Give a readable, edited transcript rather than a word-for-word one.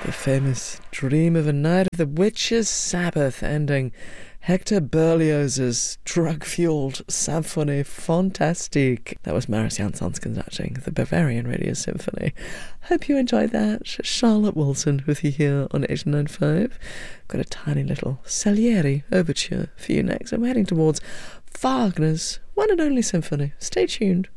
The famous Dream of a Night of the Witches' Sabbath ending. Hector Berlioz's drug-fueled Symphonie Fantastique. That was Marius Jansons conducting the Bavarian Radio Symphony. Hope you enjoyed that. Charlotte Wilson with you here on 89.5. Got a tiny little Salieri overture for you next. I'm heading towards Wagner's one and only symphony. Stay tuned.